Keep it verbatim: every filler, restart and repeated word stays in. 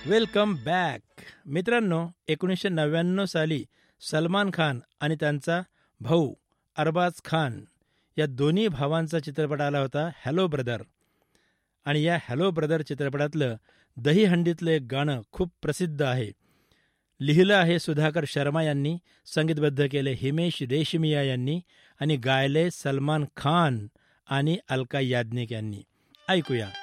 Welcome back. मित्रांनो, एकोणीसशे नव्याण्णव साली सलमान खान आणि त्यांचा भाऊ अरबाज खान या दोन्ही भावांचा चित्रपट आला होता हॅलो ब्रदर. आणि या हॅलो ब्रदर चित्रपटातलं दहीहंडीतलं एक गाणं खूप प्रसिद्ध आहे. लिहिलं आहे सुधाकर शर्मा यांनी, संगीतबद्ध केले हिमेश रेशमिया यांनी आणि गायले सलमान खान आणि अलका याज्ञिक यांनी. ऐकूया.